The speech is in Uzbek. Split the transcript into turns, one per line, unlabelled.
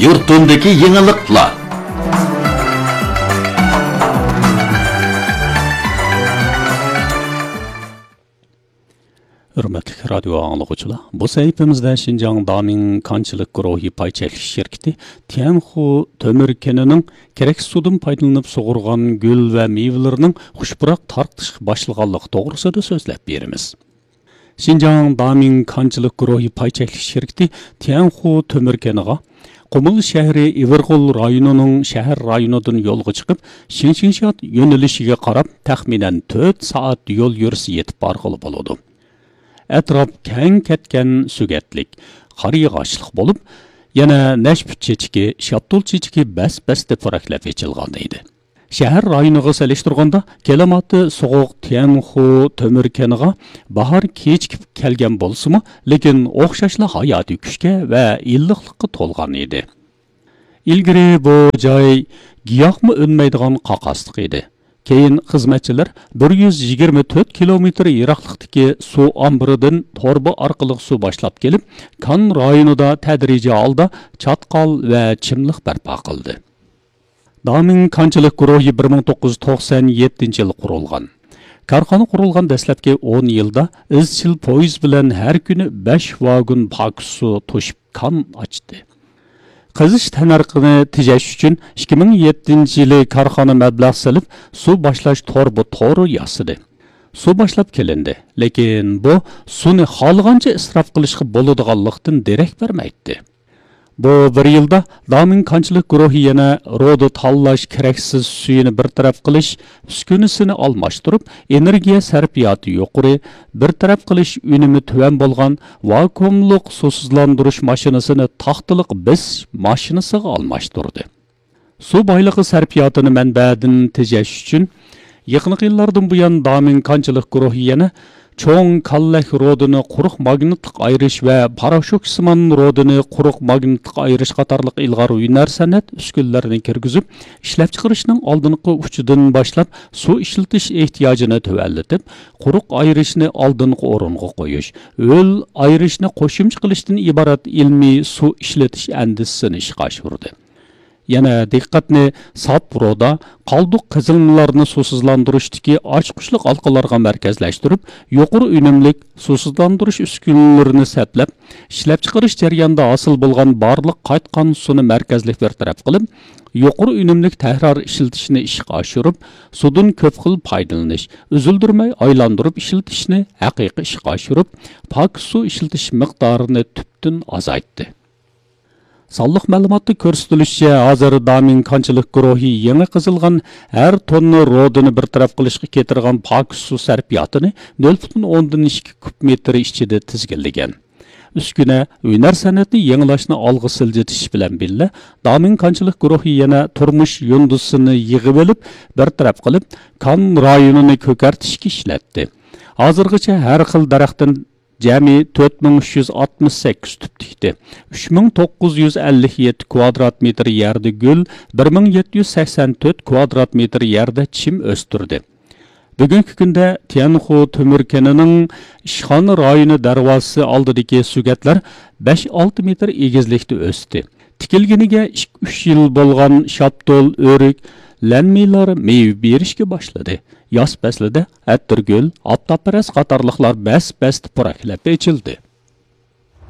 Yurtundaki yeniliklar. Hürmetli radyo anlıqçılar, bu sayfamızda Şinjan Damin Kançılık Guruhi pay çekiliş şirketi Tianhu Tömür Kenining kereksiz sudan paydalanıp soğurgan gül ve meyvelerinin huşpurak tartışıq başlığanlığı doğrusunda sözlep berimiz. Şinjan Damin Kançılık Guruhi pay çekiliş şirketi Tianhu Tömür Keniga Qumul şehri İvirgul rayonunun şehir rayonundan yolga çıkıp Şinşinşat yönelişiga qarab taxminen 4 saat yol yürüsü yetip bargılı boludu. Etraf keng ketken sügetlik, qariyğaçlıq bolup, yana neşpüt çeçiki, şaptul çeçiki bəs-bəsdə pöraklep echilgan idi. Şəhər rayoniga seliştirganda, kelamati soğuq Tianhu Tömür Keniga bahar kechikip kelgen bolsumu, lekin oxşaşla hayati күшке ve illiqliqqa tolgan idi. İlgiri bu joy giyohmi önmeydigan qaqasliq idi. Keyin xizmatchilar 124 kilometr yiroqlikdagi suv ombiridan torba orqali suv boshlab kelib, Kan rayonida tadrijiy holda chatqol va chimliq barpo qildi. Damin Kançılık Guruhi 1997-yil qurilgan. Korxona qurilgan dastlabki 10 yilda izchil poyezd bilan har kuni 5 vagon pak suv to'shib kan ochdi. Qizish tanarqini tejash uchun 2007-yili korxona mablag' silib, suv boshlash torbi to'ri yasidi. Suv boshlab kelindi, lekin bu suvni xohlagancha isrof qilishga bo'ladiganlikdan derak bermaydi. Bu bir yilda Damin Kançılık Guruhi yana ro'da tanlash keraksiz suyini bir taraf qilish, uskunisini almashtirib, energiya sarfiyoti yuqori, bir taraf qilish unumi tuvan bo'lgan vakuumliq suvsizlantirish mashinasini taxtiliq biz mashinasiga almashtirdi. Suv boyligi sarfiyotini manbadan tejash uchun yaqinqi yillardan buyon Damin Kançılık Guruhi yana cho'ng kallak rodini quruq magnitlik ayirish va parashoksimon rodini quruq magnitlik ayirish qatorliq ilg'or hunar san'at uskunlarini kirgizib, ishlab chiqarishning oldingi uchidan boshlab suv ishlatish ehtiyojini tuvallatib, quruq ayirishni oldingi o'ringa qo'yish, o'l ayirishni qo'shimcha qilishdan iborat ilmiy suv ishlatish andisini ishga oshirdi. Yana diqqatni sap roda qalduq qizilmalarni suvsizlantirishdagi ochqichliq halqalarga markazlashtirib, yuqori unumlik suvsizlantirish uskunalarini satlab, ishlab chiqarish jarayonida hosil bo'lgan barliq qaytgan suvni markazlik bir taraf qilib, yuqori unumlik tahrar ishlatishni ishga oshirib, suvdan ko'p xil foydalanish, uzildirmay aylantirib ishlatishni haqiqiy ishga oshirib, pok suv ishlatish miqdorini tubdan azaytdi. Sonliq ma'lumotda ko'rsatilishicha, hozir Damin Kançılık Guruhi yangi qizilgan har tonna rodini bir taraf qilishga ketirgan pok suv sarfiyotini 0.2 kub metr ichida tizginlagan. Uskuna hunar san'atni yangilashni olg'a siljitish bilan birga Damin Kançılık Guruhi yana turmush yundusini yig'ib olib, bir taraf qilib, Kan rayonini ko'kartishga ishlatdi. Hozirgacha har xil daraxtdan Cəmi 4368 tüp dikdi. 3957 kvadrat metr yerdə gül, 1784 kvadrat metr yerdə çim östürdü. Bugünkü gündə Tianhu Tömür Kenining ishxona rayoni darvozasi oldidagi sugatlar 5-6 metr egizlikda o'sdi. Tikilginiga 2-3 yil bo'lgan shaptol, o'rik, lənmiylar meyve berishga boshladi. Yoz faslida attirgul, optopparas qatorliqlar bəs-bəs puraklab echildi.